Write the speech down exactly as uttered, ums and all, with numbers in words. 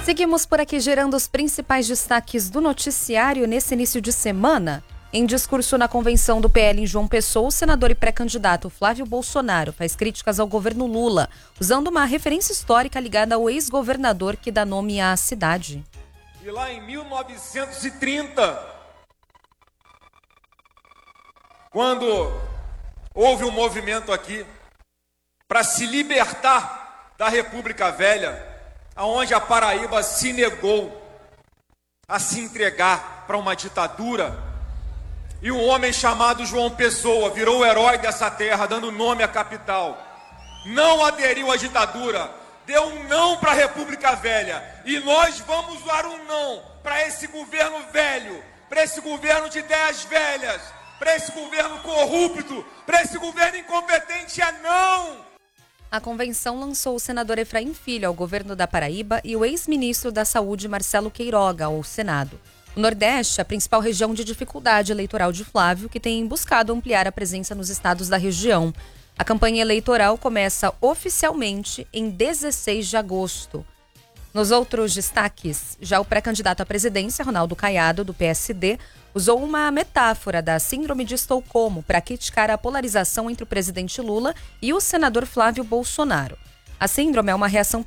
Seguimos por aqui gerando os principais destaques do noticiário nesse início de semana. Em discurso na convenção do P L em João Pessoa, o senador e pré-candidato Flávio Bolsonaro faz críticas ao governo Lula, usando uma referência histórica ligada ao ex-governador que dá nome à cidade. E lá em mil novecentos e trinta, quando houve um movimento aqui para se libertar da República Velha, aonde a Paraíba se negou a se entregar para uma ditadura, e um homem chamado João Pessoa virou o herói dessa terra, dando nome à capital. Não aderiu à ditadura, deu um não para a República Velha. E nós vamos dar um não para esse governo velho, para esse governo de ideias velhas, para esse governo corrupto, para esse governo incompetente. É não! A convenção lançou o senador Efraim Filho ao governo da Paraíba e o ex-ministro da Saúde Marcelo Queiroga ao Senado. O Nordeste é a principal região de dificuldade eleitoral de Flávio, que tem buscado ampliar a presença nos estados da região. A campanha eleitoral começa oficialmente em dezesseis de agosto. Nos outros destaques, já o pré-candidato à presidência, Ronaldo Caiado, do P S D, usou uma metáfora da síndrome de Estocolmo para criticar a polarização entre o presidente Lula e o senador Flávio Bolsonaro. A síndrome é uma reação